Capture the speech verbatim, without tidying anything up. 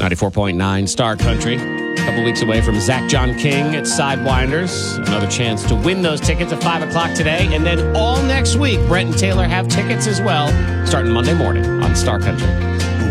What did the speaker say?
ninety-four point nine Star Country. A couple weeks away from Zach John King at Sidewinders. Another chance to win those tickets at five o'clock today. And then all next week, Brent and Taylor have tickets as well, starting Monday morning on Star Country.